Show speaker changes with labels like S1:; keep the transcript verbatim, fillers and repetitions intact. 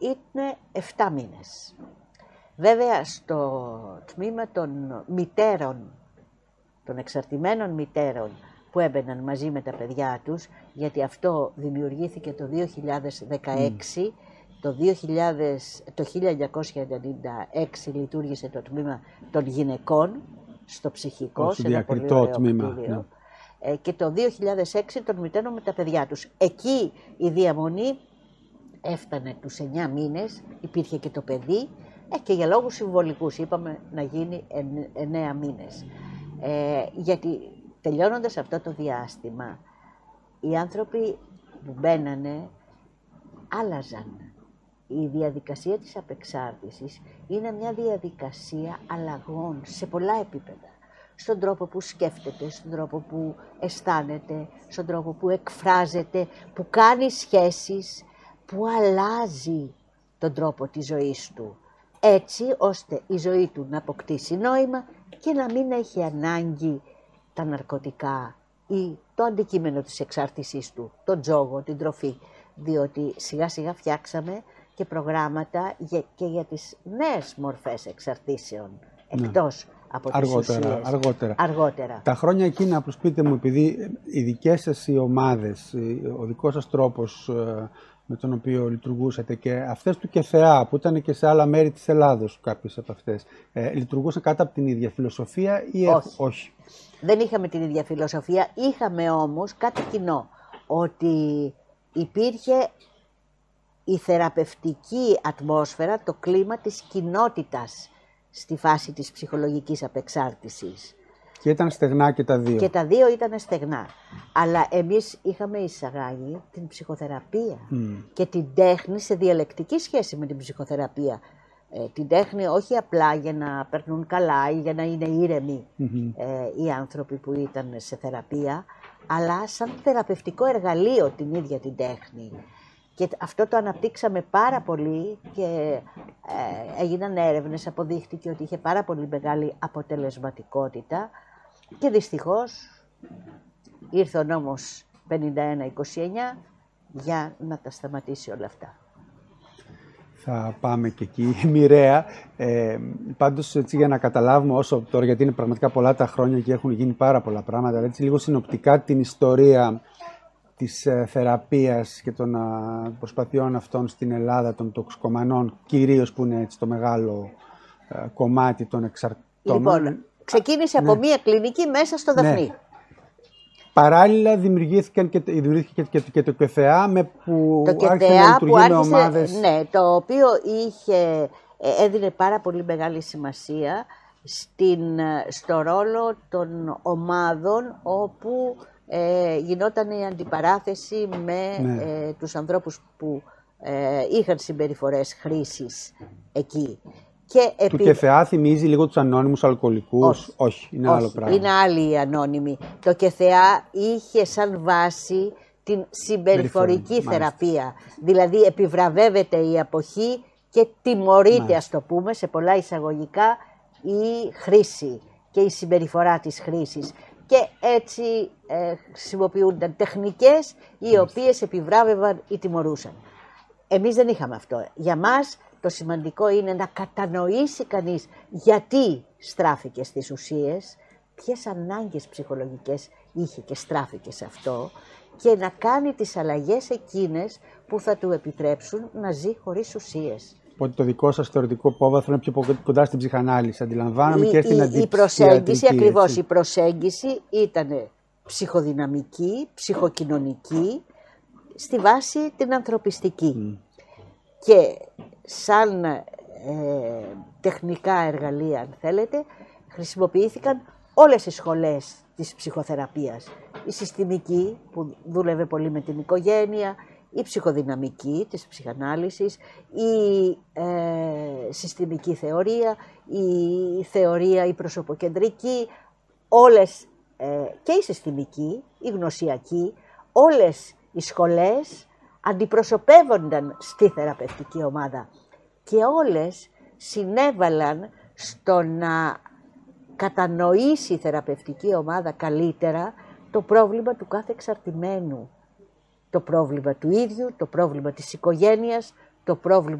S1: είναι επτά μήνες. Βέβαια στο τμήμα των μητέρων, των εξαρτημένων μητέρων που έμπαιναν μαζί με τα παιδιά τους, γιατί αυτό δημιουργήθηκε το δύο χιλιάδες δεκαέξι, mm. το, δύο χιλιάδες, το χίλια εννιακόσια ενενήντα έξι λειτουργήσε το τμήμα των γυναικών στο ψυχικό,
S2: Ως
S1: σε ένα πολύ ωραίο
S2: τμήμα,
S1: κτίριο.
S2: Ναι.
S1: Ε, και το δύο χιλιάδες έξι των μητέρων με τα παιδιά τους. Εκεί η διαμονή έφτανε τους εννιά μήνες, υπήρχε και το παιδί, ε, και για λόγους συμβολικούς είπαμε να γίνει εννέα μήνες. Ε, γιατί τελειώνοντας αυτό το διάστημα, οι άνθρωποι που μπαίνανε άλλαζαν. Η διαδικασία της απεξάρτησης είναι μια διαδικασία αλλαγών σε πολλά επίπεδα. Στον τρόπο που σκέφτεται, στον τρόπο που αισθάνεται, στον τρόπο που εκφράζεται, που κάνει σχέσεις, που αλλάζει τον τρόπο της ζωής του. Έτσι ώστε η ζωή του να αποκτήσει νόημα και να μην έχει ανάγκη τα ναρκωτικά ή το αντικείμενο της εξάρτησής του, τον τζόγο, την τροφή. Διότι σιγά σιγά φτιάξαμε και προγράμματα και για τις νέες μορφές εξαρτήσεων, εκτός ναι. από τις
S2: αργότερα,
S1: ουσίες.
S2: Αργότερα.
S1: αργότερα.
S2: Τα χρόνια εκείνα, προς πείτε μου, επειδή οι δικές σας οι ομάδες, ο δικός σας τρόπος με τον οποίο λειτουργούσατε και αυτές του ΚΕΘΕΑ που ήταν και σε άλλα μέρη της Ελλάδος κάποιες από αυτές, ε, λειτουργούσαν κάτω από την ίδια φιλοσοφία ή
S1: όχι.
S2: όχι.
S1: Δεν είχαμε την ίδια φιλοσοφία, είχαμε όμως κάτι κοινό, ότι υπήρχε η θεραπευτική ατμόσφαιρα, το κλίμα της κοινότητας στη φάση της ψυχολογικής απεξάρτησης.
S2: Και ήταν στεγνά και τα δύο.
S1: Και τα δύο ήταν στεγνά. Αλλά εμείς είχαμε εισαγάγει την ψυχοθεραπεία mm. και την τέχνη σε διαλεκτική σχέση με την ψυχοθεραπεία. Ε, την τέχνη όχι απλά για να περνούν καλά ή για να είναι ήρεμοι mm-hmm. ε, οι άνθρωποι που ήταν σε θεραπεία, αλλά σαν θεραπευτικό εργαλείο την ίδια την τέχνη. Και αυτό το αναπτύξαμε πάρα πολύ και ε, έγιναν έρευνες, αποδείχτηκε ότι είχε πάρα πολύ μεγάλη αποτελεσματικότητα και δυστυχώς ήρθε ο νόμος πενήντα ένα είκοσι εννιά για να τα σταματήσει όλα αυτά.
S2: Θα πάμε και εκεί μοιραία. Ε, πάντως έτσι για να καταλάβουμε όσο τώρα, γιατί είναι πραγματικά πολλά τα χρόνια και έχουν γίνει πάρα πολλά πράγματα, αλλά έτσι λίγο συνοπτικά την ιστορία της ε, θεραπείας και των α, προσπαθειών αυτών στην Ελλάδα, των τοξικομανών, κυρίως που είναι έτσι το μεγάλο ε, κομμάτι των εξαρτώμενων.
S1: Λοιπόν, ξεκίνησε από ναι. μία κλινική μέσα στο Δαφνί. Ναι.
S2: Παράλληλα δημιουργήθηκαν και, δημιουργήθηκε και, και, και το ΚΕΘΕΑ με που
S1: το
S2: άρχισε να λειτουργεί
S1: άρχισε,
S2: με ομάδες.
S1: Ναι, το οποίο είχε, έδινε πάρα πολύ μεγάλη σημασία στην, στο ρόλο των ομάδων όπου ε, γινόταν η αντιπαράθεση με ναι. ε, τους ανθρώπους που ε, είχαν συμπεριφορές χρήσης εκεί. Και
S2: επί... Του ΚΕΘΕΑ θυμίζει λίγο τους ανώνυμους αλκοολικούς. Όχι, Όχι είναι
S1: Όχι,
S2: άλλο πράγμα.
S1: Είναι άλλοι οι ανώνυμοι. Το ΚΕΘΕΑ είχε σαν βάση την συμπεριφορική θεραπεία. Μάλιστα. Δηλαδή επιβραβεύεται η αποχή και τιμωρείται, Μάλιστα. ας το πούμε, σε πολλά εισαγωγικά η χρήση και η συμπεριφορά της χρήσης. Και έτσι ε, χρησιμοποιούνταν τεχνικές οι Μάλιστα. οποίες επιβράβευαν ή τιμωρούσαν. Εμείς δεν είχαμε αυτό. Για μας το σημαντικό είναι να κατανοήσει κανείς γιατί στράφηκε στις ουσίες, ποιες ανάγκες ψυχολογικές είχε και στράφηκε σε αυτό και να κάνει τις αλλαγές εκείνες που θα του επιτρέψουν να ζει χωρίς ουσίες.
S2: Οπότε το δικό σας θεωρητικό υπόβαθρο είναι πιο κοντά στην ψυχανάλυση, αντιλαμβάνομαι,
S1: η,
S2: και στην
S1: αντιψυχιατρική. Η προσέγγιση, ακριβώς,
S2: έτσι.
S1: η προσέγγιση ήταν ψυχοδυναμική, ψυχοκοινωνική, στη βάση την ανθρωπιστική. Mm. Και σαν ε, τεχνικά εργαλεία, αν θέλετε, χρησιμοποιήθηκαν όλες οι σχολές της ψυχοθεραπείας. Η συστημική, που δούλευε πολύ με την οικογένεια, η ψυχοδυναμική της ψυχανάλυσης, η ε, συστημική θεωρία, η θεωρία, η προσωποκεντρική, όλες, ε, και η συστημική, η γνωσιακή, όλες οι σχολές αντιπροσωπεύονταν στη θεραπευτική ομάδα και όλες συνέβαλαν στο να κατανοήσει η θεραπευτική ομάδα καλύτερα το πρόβλημα του κάθε εξαρτημένου, το πρόβλημα του ίδιου, το πρόβλημα της οικογένειας, το πρόβλημα